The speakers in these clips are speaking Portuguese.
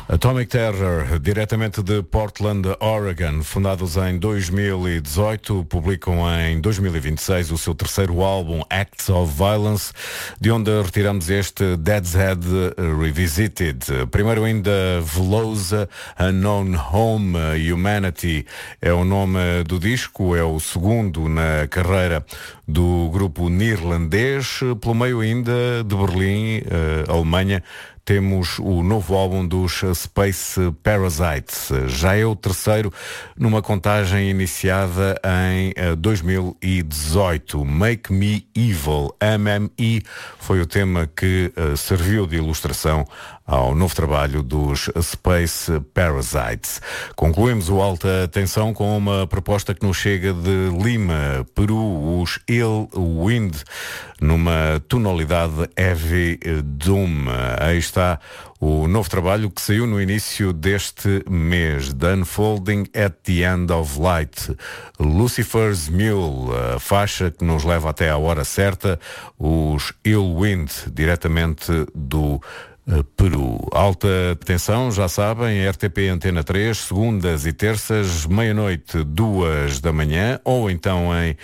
Atomic Terror, diretamente de Portland, Oregon, fundados em 2018, publicam em 2026 o seu terceiro álbum, Acts of Violence, de onde retiramos este Dead's Head Revisited. Primeiro ainda Velosa, Unknown Home, Humanity é o nome do disco, é o segundo na carreira do grupo neerlandês. Pelo meio ainda de Berlim, Alemanha, temos o novo álbum dos Space Parasites. Já é o terceiro numa contagem iniciada em 2018. Make Me Evil, MME, foi o tema que serviu de ilustração ao novo trabalho dos Space Parasites. Concluímos o Alta Tensão com uma proposta que nos chega de Lima, Peru, os Ill Wind, numa tonalidade heavy doom. Aí está o novo trabalho que saiu no início deste mês, The Unfolding at the End of Light, Lucifer's Mule, a faixa que nos leva até à hora certa, os Ill Wind, diretamente do Peru. Alta tensão, já sabem, RTP Antena 3, segundas e terças, meia-noite, 2 da manhã, ou então em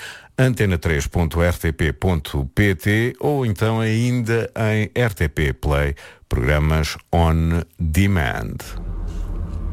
antena3.rtp.pt ou então ainda em RTP Play, programas on demand.